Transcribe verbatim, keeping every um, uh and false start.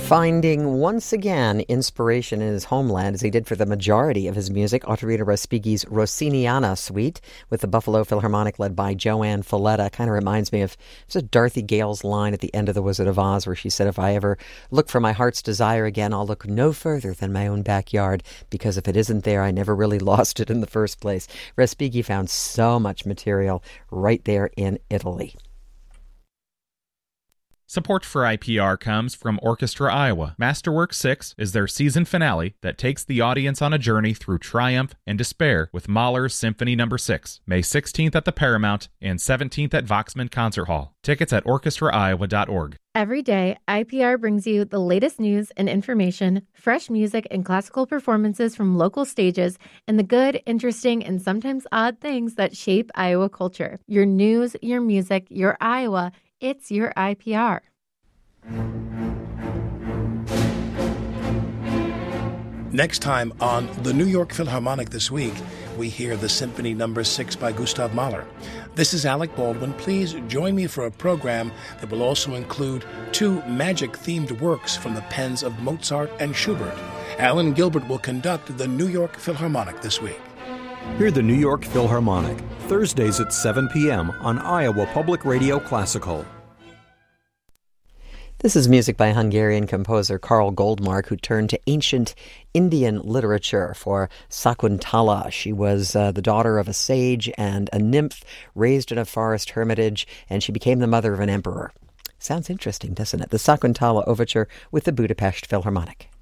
Finding once again inspiration in his homeland, as he did for the majority of his music, Ottorino Respighi's Rossiniana Suite with the Buffalo Philharmonic led by Joanne Falletta. Kind of reminds me of it's a Dorothy Gale's line at the end of The Wizard of Oz where she said, if I ever look for my heart's desire again, I'll look no further than my own backyard, because if it isn't there, I never really lost it in the first place. Respighi found so much material right there in Italy. Support for I P R comes from Orchestra Iowa. Masterwork six is their season finale that takes the audience on a journey through triumph and despair with Mahler's Symphony Number six, May sixteenth at the Paramount and seventeenth at Voxman Concert Hall. Tickets at orchestra iowa dot org. Every day, I P R brings you the latest news and information, fresh music and classical performances from local stages, and the good, interesting, and sometimes odd things that shape Iowa culture. Your news, your music, your Iowa. It's your I P R. Next time on the New York Philharmonic This Week, we hear the Symphony Number six by Gustav Mahler. This is Alec Baldwin. Please join me for a program that will also include two magic-themed works from the pens of Mozart and Schubert. Alan Gilbert will conduct the New York Philharmonic This Week. Hear the New York Philharmonic, Thursdays at seven p.m. on Iowa Public Radio Classical. This is music by Hungarian composer Karl Goldmark, who turned to ancient Indian literature for Sakuntala. She was uh, the daughter of a sage and a nymph raised in a forest hermitage, and she became the mother of an emperor. Sounds interesting, doesn't it? The Sakuntala Overture with the Budapest Philharmonic.